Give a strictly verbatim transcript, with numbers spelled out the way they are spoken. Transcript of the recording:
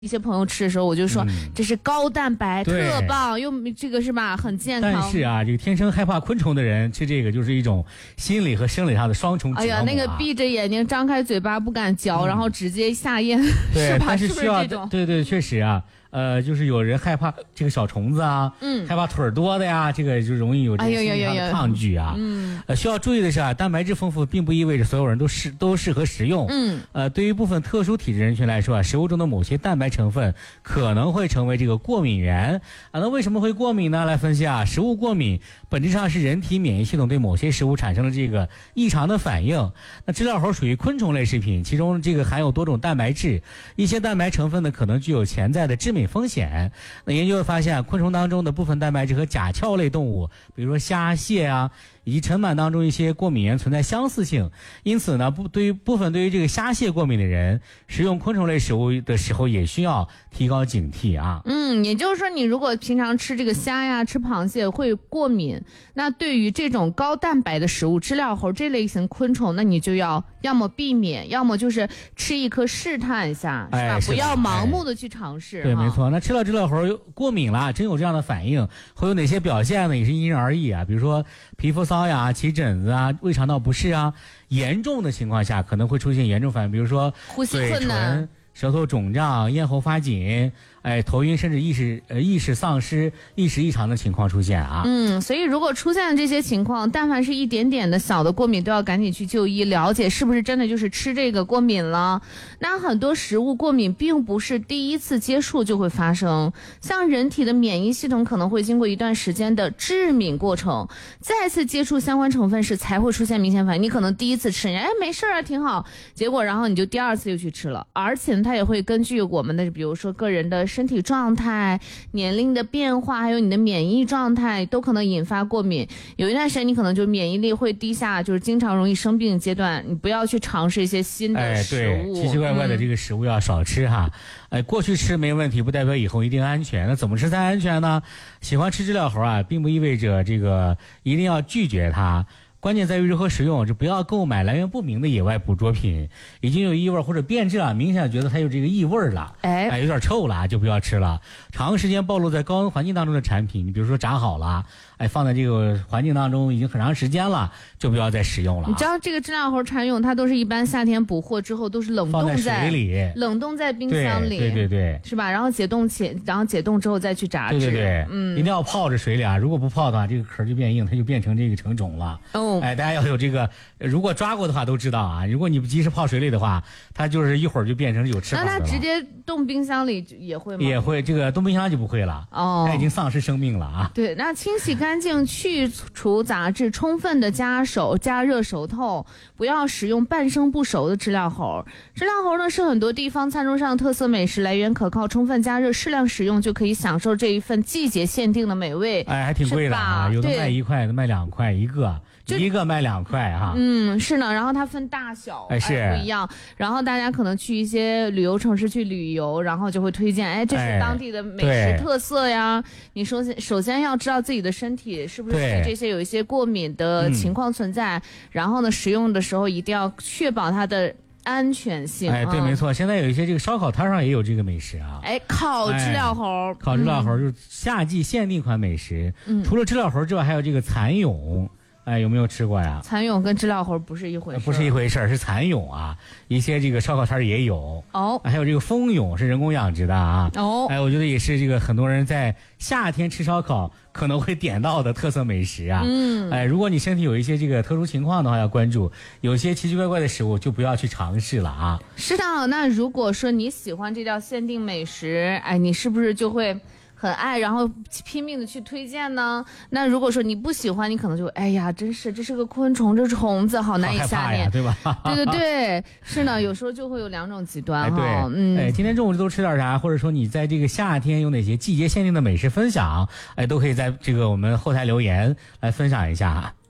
一些朋友吃的时候，我就说、嗯、这是高蛋白，特棒，又这个是吧，很健康。 但是啊，这个天生害怕昆虫的人吃这个，就是一种心理和生理上的双重折磨、啊。 哎呀，那个闭着眼睛、张开嘴巴不敢嚼，嗯、然后直接下咽， 对， 是吧？ 但是需要是不是这种？ 对对，确实啊。呃，就是有人害怕这个小虫子啊，嗯，害怕腿儿多的呀，这个就容易有这个心理上的抗拒啊。嗯，呃，需要注意的是啊，蛋白质丰富并不意味着所有人都适都适合食用。嗯，呃，对于部分特殊体质人群来说啊，食物中的某些蛋白成分可能会成为这个过敏源啊。那为什么会过敏呢？来分析啊，食物过敏本质上是人体免疫系统对某些食物产生了这个异常的反应。那知了猴属于昆虫类食品，其中这个含有多种蛋白质，一些蛋白成分呢可能具有潜在的致敏风险。那研究发现，昆虫当中的部分蛋白质和甲壳类动物，比如说虾、蟹啊，以及尘螨当中一些过敏源存在相似性。因此呢，不对于部分对于这个虾蟹过敏的人，食用昆虫类食物的时候也需要提高警惕啊。 嗯，也就是说，你如果平常吃这个虾呀、吃螃蟹会过敏，那对于这种高蛋白的食物，知了猴这类型昆虫，那你就要要么避免，要么就是吃一颗试探一下，是吧？ 哎、 不要盲目的去尝试。 哎、对，没错。那吃了知了猴过敏了，真有这样的反应，会有哪些表现呢？也是因人而异啊。比如说皮肤瘙痒、起疹子啊、胃肠道不适啊，严重的情况下可能会出现严重反应，比如说呼吸困难、 舌头肿胀、咽喉发紧。哎，头晕甚至意识呃意识丧失、意识异常的情况出现啊。 嗯，所以如果出现了这些情况，但凡是一点点的小的过敏，都要赶紧去就医，了解是不是真的就是吃这个过敏了。那很多食物过敏并不是第一次接触就会发生，像人体的免疫系统可能会经过一段时间的致敏过程，再次接触相关成分时才会出现明显反应。你可能第一次吃，哎，没事啊，挺好，结果然后你就第二次又去吃了，而且呢，它也会根据我们的比如说个人的身体状态、年龄的变化，还有你的免疫状态，都可能引发过敏。有一段时间你可能就免疫力会低下，就是经常容易生病的阶段，你不要去尝试一些新的食物。 哎，对，奇奇怪怪的这个食物要少吃哈。嗯、哎，过去吃没问题，不代表以后一定安全。那怎么吃才安全呢？喜欢吃知了猴啊，并不意味着这个一定要拒绝它。关键在于如何食用，就不要购买来源不明的野外捕捉品，已经有异味或者变质了，明显觉得它有这个异味了，哎，哎有点臭了，就不要吃了。长时间暴露在高温环境当中的产品，你比如说炸好了，哎，放在这个环境当中已经很长时间了，就不要再使用了。 你知道这个知了猴蚕蛹，它都是一般夏天捕获之后都是冷冻在, 在水里， 冷冻在冰箱里， 对对对对， 是吧？然后解冻前，然后解冻之后再去炸制， 对对对，嗯，一定要泡着水里啊，如果不泡的话，这个壳就变硬，它就变成这个成肿了。哦，哎，大家要有这个。这个如果抓过的话都知道啊，如果你不及时泡水里的话，它就是一会儿就变成有翅膀的了。 那它直接冻冰箱里也会吗？ 也会，这个冻冰箱就不会了。哦，它已经丧失生命了啊。 对，那清洗干净、去除杂质，充分的加手加热熟透，不要使用半生不熟的知了猴。知了猴呢是很多地方餐桌上的特色美食，来源可靠，充分加热，适量使用就可以享受这一份季节限定的美味。 哎，还挺贵的啊，有的卖一块，有的卖两块一个。一个卖两块哈， 嗯，是呢，然后它分大小， 哎是、 哎、不一样。然后大家可能去一些旅游城市去旅游，然后就会推荐，哎，这是当地的美食特色呀。你首先首先要知道自己的身体是不是对这些有一些过敏的情况存在，嗯、然后呢，食用的时候一定要确保它的安全性。 哎，对，没错，现在有一些这个烧烤摊上也有这个美食啊。 哎，烤知了猴，哎、 烤知了猴、嗯、就是夏季限定款美食。嗯，除了知了猴之外，还有这个蚕蛹。哎，有没有吃过呀？ 蚕蛹跟知了猴不是一回事， 不是一回事，是蚕蛹啊。一些这个烧烤摊也有哦， 还有这个蜂蛹是人工养殖的啊。哦，哎，我觉得也是这个很多人在夏天吃烧烤可能会点到的特色美食啊。嗯，哎，如果你身体有一些这个特殊情况的话，要关注。有些奇奇怪怪的食物就不要去尝试了啊。 是的，那如果说你喜欢这道限定美食，哎，你是不是就会很爱，然后拼命的去推荐呢？那如果说你不喜欢，你可能就哎呀，真是这是个昆虫，这虫子好难以下咽， 对吧？ 对对对，是呢，有时候就会有两种极端哈。 哎、嗯，哎，今天中午都吃点啥？或者说你在这个夏天有哪些季节限定的美食分享？哎，都可以在这个我们后台留言来分享一下。